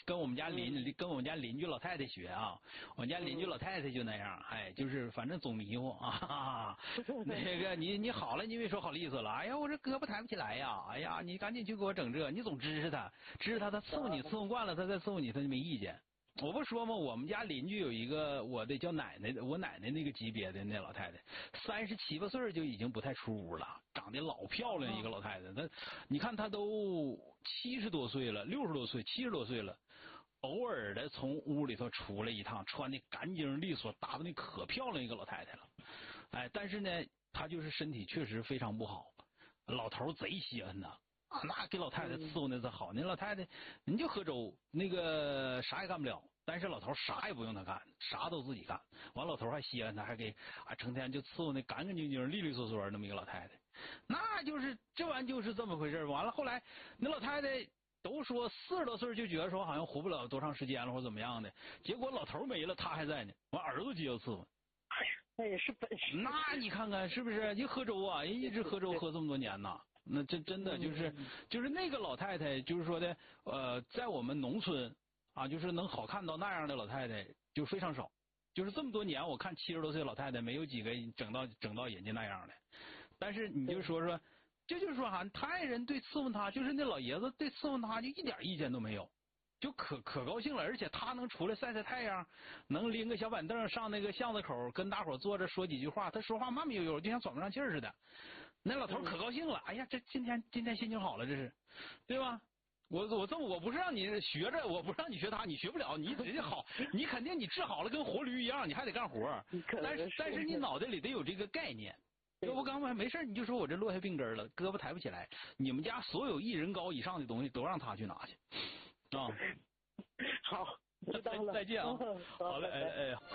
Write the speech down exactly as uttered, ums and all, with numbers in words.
跟我们家邻跟我们家邻居老太太学啊，我们家邻居老太太就那样，哎，就是反正总迷糊啊。那个你你好了，你别说好利索了，哎呀，我这胳膊抬不起来呀，哎呀，你赶紧去给我整这，你总支持他，支持他，他伺候你伺候惯了，他再伺候你，他就没意见。我不说吗？我们家邻居有一个我得叫奶奶的，我奶奶那个级别的那老太太，三十七八岁就已经不太出屋了，长得老漂亮一个老太太。她，你看她都七十多岁了，六十多岁，七十多岁了，偶尔的从屋里头出来一趟，穿的干净利索，打扮的可漂亮一个老太太了。哎，但是呢，她就是身体确实非常不好，老头贼稀罕她。啊，那给老太太伺候那是好，那老太太你就喝粥，那个啥也干不了，但是老头啥也不用他干，啥都自己干。完，老头还稀罕他，还给啊，成天就伺候那干干净净、利利索索那么一个老太太，那就是这玩意就是这么回事。完了，后来那老太太都说四十多岁就觉得说好像活不了多长时间了或者怎么样的，结果老头没了，他还在呢，完儿子接着伺候。 哎呀，那也是本事。 那你看看是不是？一喝粥啊，人一直喝粥喝这么多年呐。那这真的就是就是那个老太太，就是说的呃，在我们农村啊，就是能好看到那样的老太太就非常少。就是这么多年，我看七十多岁老太太没有几个整到整到人家那样的。但是你就说说，这就是说哈，他爱人对伺候他，就是那老爷子对伺候他就一点意见都没有。就可可高兴了，而且他能出来晒晒太阳，能拎个小板凳上那个巷子口跟大伙坐着说几句话，他说话慢慢悠悠，就像喘不上气儿似的。那老头可高兴了，哎呀，这今天今天心情好了，这是，对吧？我我这么我不是让你学着，我不是让你学他，你学不了，你直接好，你肯定你治好了跟活驴一样，你还得干活，但是但是你脑袋里得有这个概念。要不刚才没事你就说我这落下病根了，胳膊抬不起来，你们家所有一人高以上的东西都让他去拿去。啊， 好，知道了。 再见啊！好嘞，哎哎。